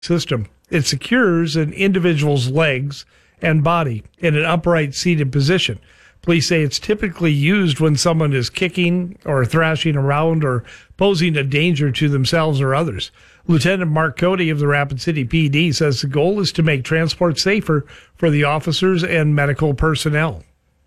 system. It secures an individual's legs and body in an upright seated position. Police say it's typically used when someone is kicking or thrashing around or posing a danger to themselves or others. Lieutenant Mark Cody of the Rapid City PD says the goal is to make transport safer for the officers and medical personnel.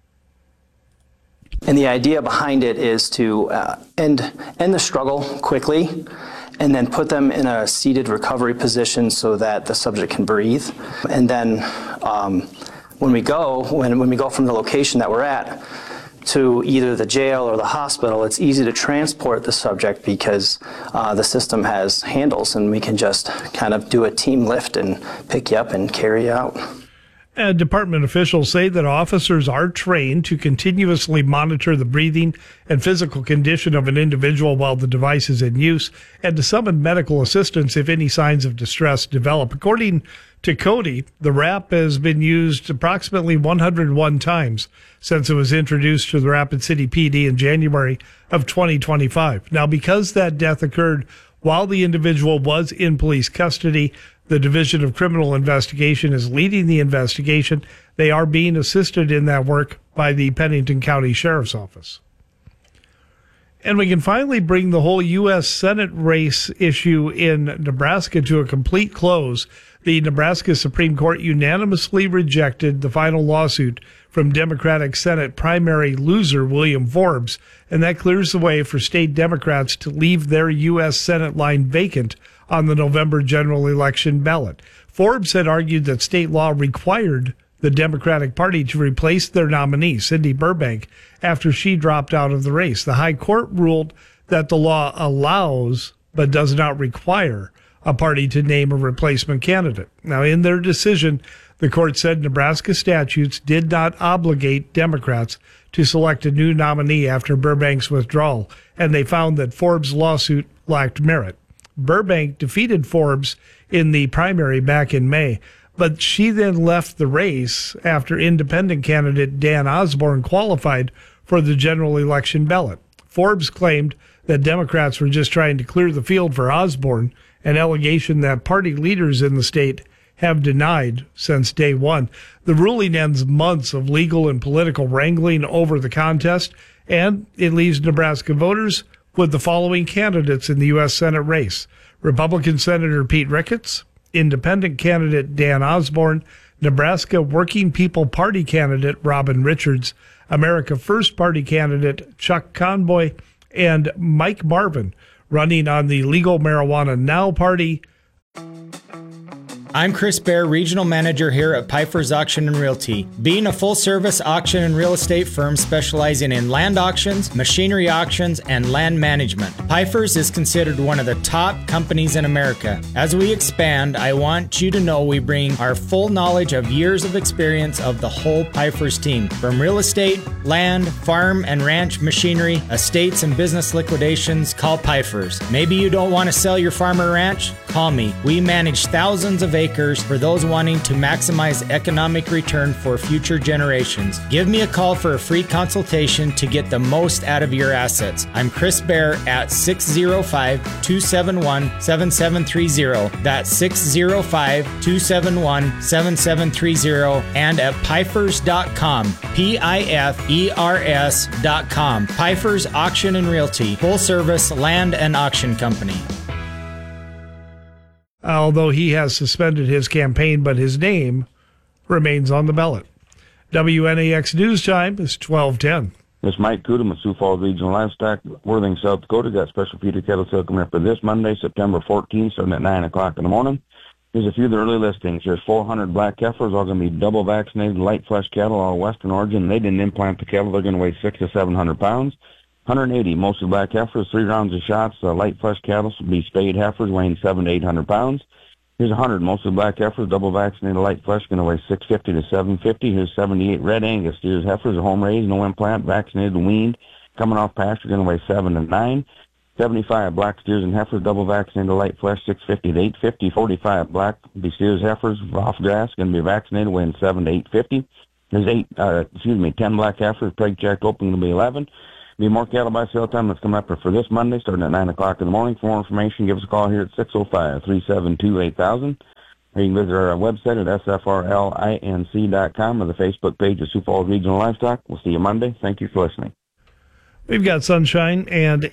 And the idea behind it is to end the struggle quickly and then put them in a seated recovery position so that the subject can breathe. And then when we go from the location that we're at to either the jail or the hospital, it's easy to transport the subject because the system has handles and we can just kind of do a team lift and pick you up and carry you out. Department officials say that officers are trained to continuously monitor the breathing and physical condition of an individual while the device is in use and to summon medical assistance if any signs of distress develop. According to Cody, the RAP has been used approximately 101 times since it was introduced to the Rapid City PD in January of 2025. Now, because that death occurred while the individual was in police custody, the Division of Criminal Investigation is leading the investigation. They are being assisted in that work by the Pennington County Sheriff's Office. And we can finally bring the whole U.S. Senate race issue in Nebraska to a complete close. The Nebraska Supreme Court unanimously rejected the final lawsuit from Democratic Senate primary loser William Forbes, and that clears the way for state Democrats to leave their U.S. Senate line vacant on the November general election ballot. Forbes had argued that state law required the Democratic Party to replace their nominee, Cindy Burbank, after she dropped out of the race. The High Court ruled that the law allows but does not require a party to name a replacement candidate. Now, in their decision, the court said Nebraska statutes did not obligate Democrats to select a new nominee after Burbank's withdrawal, and they found that Forbes' lawsuit lacked merit. Burbank defeated Forbes in the primary back in May, but she then left the race after independent candidate Dan Osborne qualified for the general election ballot. Forbes claimed that Democrats were just trying to clear the field for Osborne, an allegation that party leaders in the state have denied since day one. The ruling ends months of legal and political wrangling over the contest, and it leaves Nebraska voters with the following candidates in the U.S. Senate race: Republican Senator Pete Ricketts, Independent candidate Dan Osborne, Nebraska Working People Party candidate Robin Richards, America First Party candidate Chuck Conboy, and Mike Marvin, running on the Legal Marijuana Now Party. I'm Chris Baer, Regional Manager here at Piper's Auction and Realty. Being a full-service auction and real estate firm specializing in land auctions, machinery auctions, and land management, Piper's is considered one of the top companies in America. As we expand, I want you to know we bring our full knowledge of years of experience of the whole Piper's team. From real estate, land, farm and ranch machinery, estates and business liquidations, call Piper's. Maybe you don't want to sell your farm or ranch? Call me. We manage thousands of acres for those wanting to maximize economic return for future generations. Give me a call for a free consultation to get the most out of your assets. I'm Chris Baer at 605-271-7730. That's 605-271-7730 and at Pifers.com. Pifers.com. Pifers Auction and Realty, full service land and auction company. Although he has suspended his campaign, but his name remains on the ballot. WNAX News Time is 12:10. This is Mike Cudum with Sioux Falls Regional Livestock, Worthing, South Dakota. Got special feeder cattle sale coming up for this Monday, September 14th, starting at 9 o'clock in the morning. Here's a few of the early listings. There's 400 black heifers, all going to be double vaccinated, light flesh cattle, all Western origin. They didn't implant the cattle. They're going to weigh 600 to 700 pounds. 180 mostly black heifers, 3 rounds of shots. Light flesh cattle will be spayed heifers weighing 700 to 800 pounds. Here's 100 mostly black heifers, double vaccinated, light flesh, going to weigh 650 to 750. Here's 78 red Angus steers heifers, home raised, no implant, vaccinated, weaned, coming off pasture, going to weigh 7 to 9. 75 black steers and heifers, double vaccinated, light flesh, 650 to 850. 45 black steers heifers, off grass, going to be vaccinated, weighing 7 to 850. There's 10 black heifers, preg checked open, going to be 11. Be more cattle by sale time that's coming up for this Monday, starting at 9 o'clock in the morning. For more information, give us a call here at 605-372-8000. Or you can visit our website at sfrlinc.com or the Facebook page of Sioux Falls Regional Livestock. We'll see you Monday. Thank you for listening. We've got sunshine and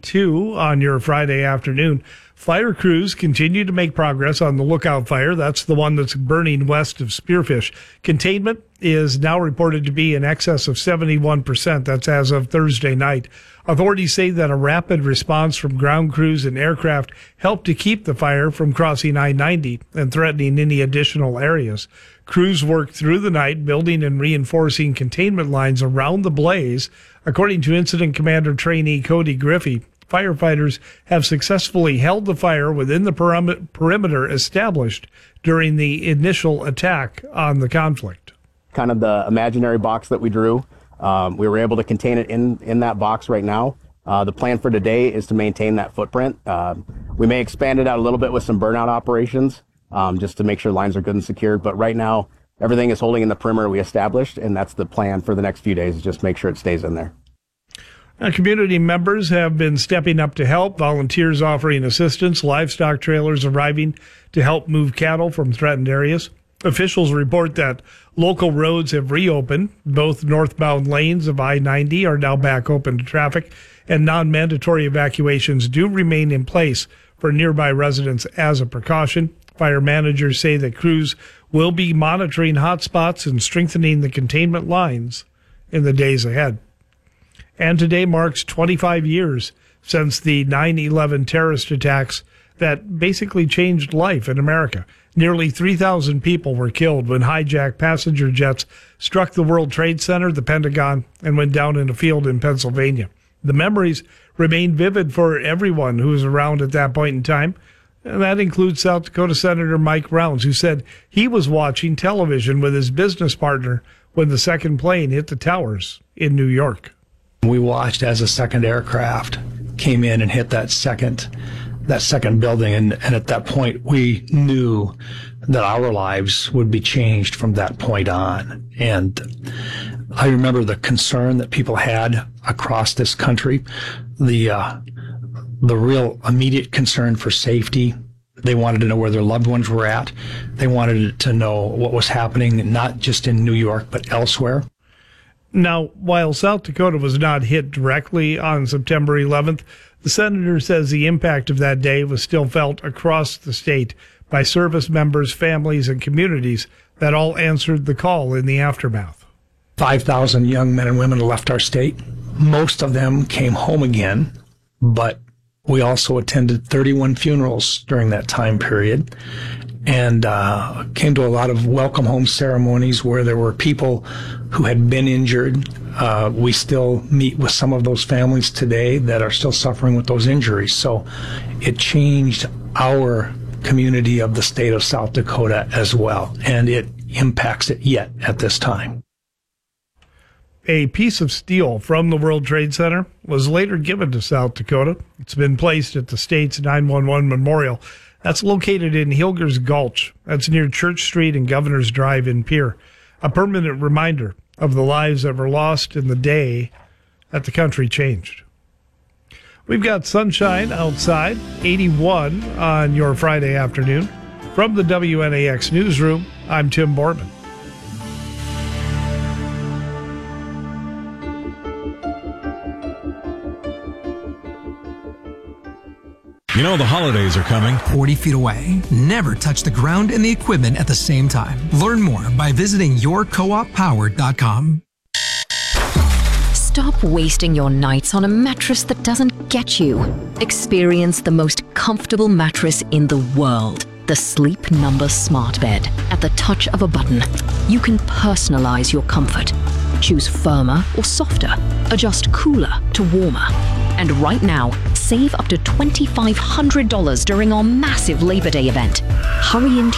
82 on your Friday afternoon. Fire crews continue to make progress on the Lookout fire. That's the one that's burning west of Spearfish. Containment is now reported to be in excess of 71%. That's as of Thursday night. Authorities say that a rapid response from ground crews and aircraft helped to keep the fire from crossing I-90 and threatening any additional areas. Crews worked through the night, building and reinforcing containment lines around the blaze. According to Incident Commander Trainee Cody Griffey, firefighters have successfully held the fire within the perimeter established during the initial attack on the conflict. Kind of the imaginary box that we drew. We were able to contain it in that box right now. The plan for today is to maintain that footprint. We may expand it out a little bit with some burnout operations, just to make sure lines are good and secured. But right now, everything is holding in the perimeter we established, and that's the plan for the next few days, is just make sure it stays in there. Community members have been stepping up to help, volunteers offering assistance, livestock trailers arriving to help move cattle from threatened areas. Officials report that local roads have reopened. Both northbound lanes of I-90 are now back open to traffic, and non-mandatory evacuations do remain in place for nearby residents as a precaution. Fire managers say that crews will be monitoring hotspots and strengthening the containment lines in the days ahead. And today marks 25 years since the 9/11 terrorist attacks that basically changed life in America. Nearly 3,000 people were killed when hijacked passenger jets struck the World Trade Center, the Pentagon, and went down in a field in Pennsylvania. The memories remain vivid for everyone who was around at that point in time. And that includes South Dakota Senator Mike Rounds, who said he was watching television with his business partner when the second plane hit the towers in New York. We watched as a second aircraft came in and hit that second building, and at that point we knew that our lives would be changed from that point on. And I remember the concern that people had across this country, the real immediate concern for safety. They wanted to know where their loved ones were at. They wanted to know what was happening, not just in New York, but elsewhere. Now, while South Dakota was not hit directly on September 11th, the senator says the impact of that day was still felt across the state by service members, families, and communities that all answered the call in the aftermath. 5,000 young men and women left our state. Most of them came home again, but we also attended 31 funerals during that time period, and came to a lot of welcome home ceremonies where there were people who had been injured. We still meet with some of those families today that are still suffering with those injuries. So it changed our community of the state of South Dakota as well, and it impacts it yet at this time. A piece of steel from the World Trade Center was later given to South Dakota. It's been placed at the state's 9/11 memorial. That's located in Hilger's Gulch. That's near Church Street and Governor's Drive in Pierre. A permanent reminder of the lives that were lost in the day that the country changed. We've got sunshine outside, 81 on your Friday afternoon. From the WNAX Newsroom, I'm Tim Borman. You know the holidays are coming. 40 feet away. Never touch the ground and the equipment at the same time. Learn more by visiting yourcooppowered.com. Stop wasting your nights on a mattress that doesn't get you. Experience the most comfortable mattress in the world. The Sleep Number Smart Bed. At the touch of a button, you can personalize your comfort. Choose firmer or softer. Adjust cooler to warmer. And right now, save up to $2,500 during our massive Labor Day event. Hurry into